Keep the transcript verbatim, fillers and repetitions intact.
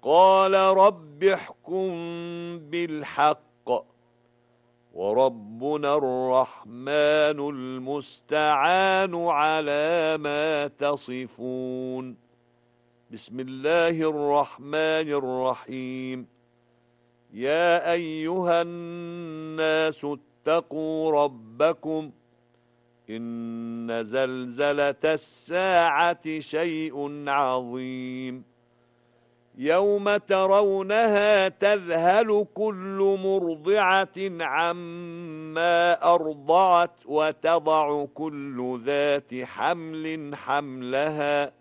قال رب احكم بالحق وربنا الرحمن المستعان على ما تصفون. بسم الله الرحمن الرحيم. يا أيها الناس اتقوا ربكم إن زلزلة الساعة شيء عظيم يوم ترونها تذهل كل مرضعة عما أرضعت وتضع كل ذات حمل حملها